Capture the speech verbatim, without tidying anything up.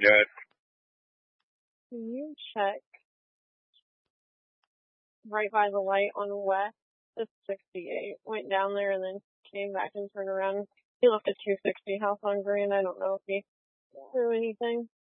Good. Can you check right by the light on West? It's sixty-eight. Went down there and then came back and turned around. He left a two sixty house on green. I don't know if he threw anything.